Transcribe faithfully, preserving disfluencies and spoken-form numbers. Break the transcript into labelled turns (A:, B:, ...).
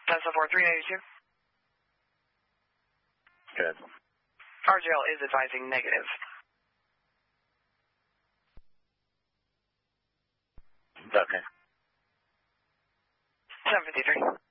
A: Tesla four three ninety-two.
B: Good.
A: R J L is advising negative.
B: Okay.
A: seven fifty-three.